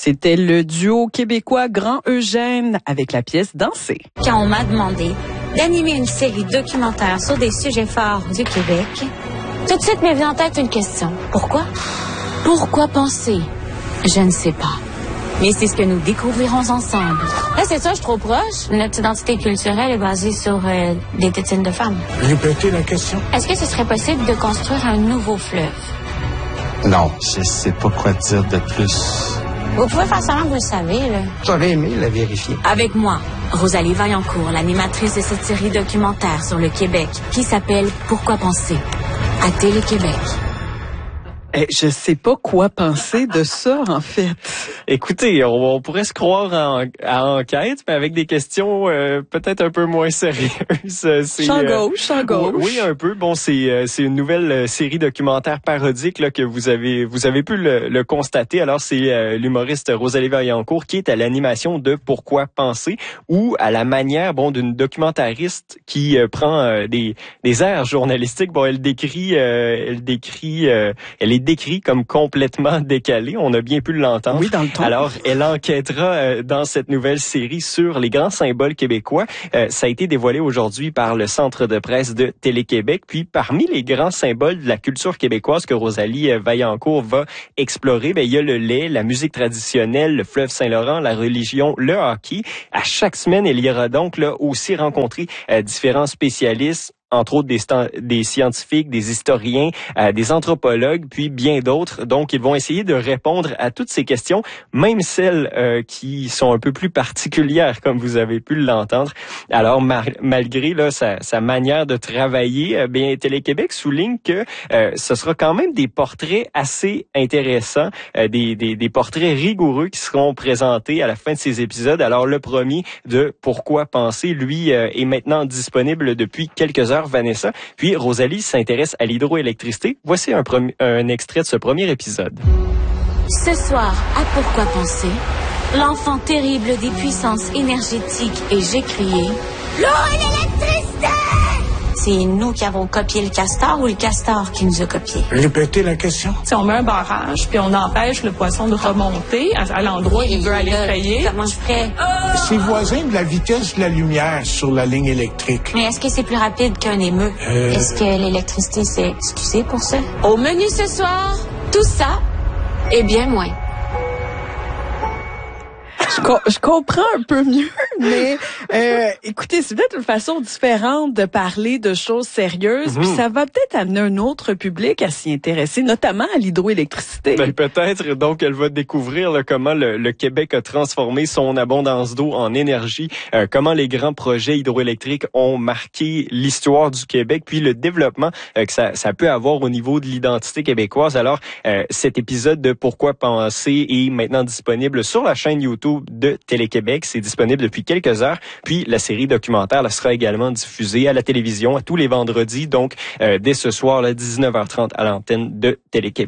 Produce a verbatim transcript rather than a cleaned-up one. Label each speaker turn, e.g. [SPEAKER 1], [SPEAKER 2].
[SPEAKER 1] C'était le duo québécois Grand Eugène avec la pièce Danser.
[SPEAKER 2] Quand on m'a demandé d'animer une série documentaire sur des sujets forts du Québec, tout de suite m'est venue en tête une question. Pourquoi? Pourquoi penser? Je ne sais pas. Mais c'est ce que nous découvrirons ensemble. Là, c'est ça, je suis trop proche. Notre identité culturelle est basée sur euh, des tétines de femmes.
[SPEAKER 3] Répétez la question.
[SPEAKER 2] Est-ce que ce serait possible de construire un nouveau fleuve?
[SPEAKER 4] Non, je sais pas quoi dire de plus.
[SPEAKER 2] Vous pouvez faire semblant que vous le savez, là.
[SPEAKER 4] J'aurais aimé la vérifier.
[SPEAKER 2] Avec moi, Rosalie Vaillancourt, l'animatrice de cette série documentaire sur le Québec qui s'appelle Pourquoi penser? À Télé-Québec.
[SPEAKER 1] Eh, je sais pas quoi penser de ça, en fait.
[SPEAKER 5] Écoutez, on, on pourrait se croire en, à enquête, mais avec des questions euh, peut-être un peu moins sérieuses. C'est,
[SPEAKER 1] Champ
[SPEAKER 5] euh,
[SPEAKER 1] gauche, champ gauche.
[SPEAKER 5] Oui, un peu. Bon, c'est euh, c'est une nouvelle euh, série documentaire parodique là que vous avez vous avez pu le, le constater. Alors, c'est euh, l'humoriste Rosalie Vaillancourt qui est à l'animation de Pourquoi penser, ou à la manière bon d'une documentariste qui euh, prend euh, des des airs journalistiques. Bon, elle décrit euh, elle décrit euh, elle est décrit comme complètement décalé. On a bien pu l'entendre.
[SPEAKER 1] Oui, dans le ton.
[SPEAKER 5] Alors, elle enquêtera euh, dans cette nouvelle série sur les grands symboles québécois. Euh, ça a été dévoilé aujourd'hui par le Centre de presse de Télé-Québec. Puis, parmi les grands symboles de la culture québécoise que Rosalie euh, Vaillancourt va explorer, ben, il y a le lait, la musique traditionnelle, le fleuve Saint-Laurent, la religion, le hockey. À chaque semaine, elle ira donc là aussi rencontrer euh, différents spécialistes, entre autres des, sta- des scientifiques, des historiens, euh, des anthropologues, puis bien d'autres. Donc, ils vont essayer de répondre à toutes ces questions, même celles euh, qui sont un peu plus particulières, comme vous avez pu l'entendre. Alors, mar- malgré là sa, sa manière de travailler, euh, bien Télé-Québec souligne que euh, ce sera quand même des portraits assez intéressants, euh, des, des, des portraits rigoureux qui seront présentés à la fin de ces épisodes. Alors, le premier de Pourquoi penser, lui, euh, est maintenant disponible depuis quelques heures. Vanessa. Puis Rosalie s'intéresse à l'hydroélectricité. Voici un, prom- un extrait de ce premier épisode.
[SPEAKER 2] Ce soir, à Pourquoi penser? L'enfant terrible des puissances énergétiques et j'ai crié l'eau et l'électricité! C'est nous qui avons copié le castor ou le castor qui nous a copié?
[SPEAKER 3] Répétez la question.
[SPEAKER 6] Si on met un barrage, puis on empêche le poisson de remonter à, à l'endroit où il veut aller frayer.
[SPEAKER 2] Comment je ferais?
[SPEAKER 3] C'est voisin de la vitesse de la lumière sur la ligne électrique.
[SPEAKER 2] Mais est-ce que c'est plus rapide qu'un émeu?
[SPEAKER 3] Euh...
[SPEAKER 2] Est-ce que l'électricité, c'est excusé pour ça? Au menu ce soir, tout ça et bien moins.
[SPEAKER 1] Je, co- je comprends un peu mieux, mais euh, écoutez, c'est peut-être une façon différente de parler de choses sérieuses, mm-hmm. Puis ça va peut-être amener un autre public à s'y intéresser, notamment à l'hydroélectricité.
[SPEAKER 5] Ben, peut-être, donc, elle va découvrir là, comment le, le Québec a transformé son abondance d'eau en énergie, euh, comment les grands projets hydroélectriques ont marqué l'histoire du Québec, puis le développement euh, que ça, ça peut avoir au niveau de l'identité québécoise. Alors, euh, cet épisode de Pourquoi penser est maintenant disponible sur la chaîne YouTube de Télé-Québec. C'est disponible depuis quelques heures. Puis la série documentaire là, sera également diffusée à la télévision à tous les vendredis. Donc, euh, dès ce soir, là, dix-neuf heures trente à l'antenne de Télé-Québec.